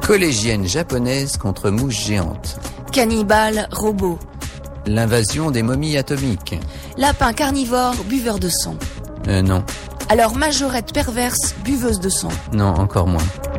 Collégienne japonaise contre mouche géante. Cannibale robot. L'invasion des momies atomiques. Lapin carnivore buveur de sang. Non. Alors majorette perverse buveuse de sang. Non, encore moins.